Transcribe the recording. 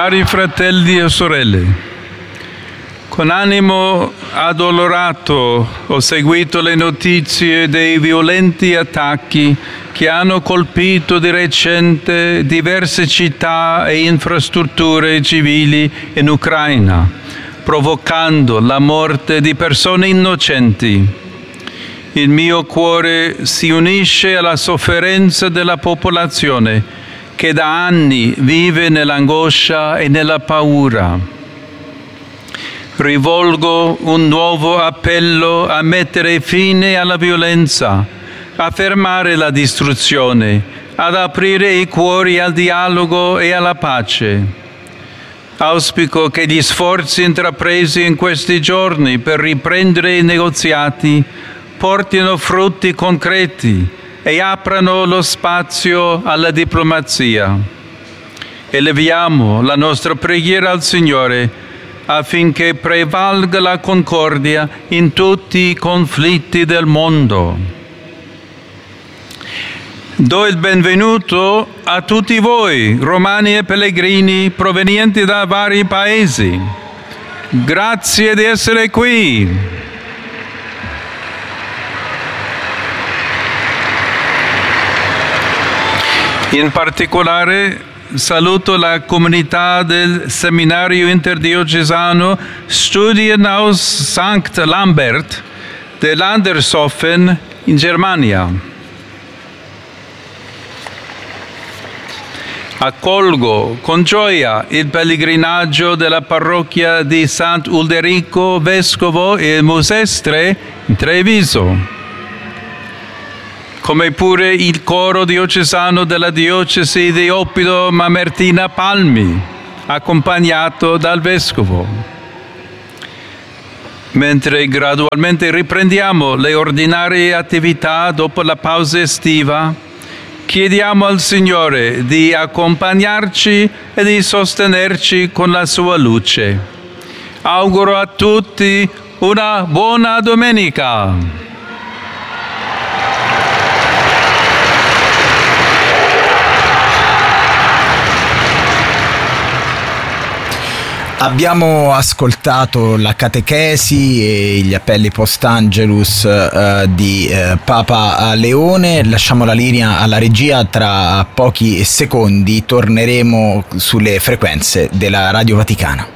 Cari fratelli e sorelle, con animo addolorato ho seguito le notizie dei violenti attacchi che hanno colpito di recente diverse città e infrastrutture civili in Ucraina, provocando la morte di persone innocenti. Il mio cuore si unisce alla sofferenza della popolazione che da anni vive nell'angoscia e nella paura. Rivolgo un nuovo appello a mettere fine alla violenza, a fermare la distruzione, ad aprire i cuori al dialogo e alla pace. Auspico che gli sforzi intrapresi in questi giorni per riprendere i negoziati portino frutti concreti e aprano lo spazio alla diplomazia. Eleviamo la nostra preghiera al Signore affinché prevalga la concordia in tutti i conflitti del mondo. Do il benvenuto a tutti voi, romani e pellegrini provenienti da vari paesi. Grazie di essere qui. In particolare saluto la comunità del Seminario Interdiocesano Studienhaus St. Lambert dell'Andershofen in Germania. Accolgo con gioia il pellegrinaggio della parrocchia di Sant'Ulderico Vescovo e Musestre in Treviso, come pure il coro diocesano della diocesi di Oppido Mamertina Palmi, accompagnato dal Vescovo. Mentre gradualmente riprendiamo le ordinarie attività dopo la pausa estiva, chiediamo al Signore di accompagnarci e di sostenerci con la sua luce. Auguro a tutti una buona domenica. Abbiamo ascoltato la catechesi e gli appelli post-Angelus di Papa Leone. Lasciamo la linea alla regia, tra pochi secondi torneremo sulle frequenze della Radio Vaticana.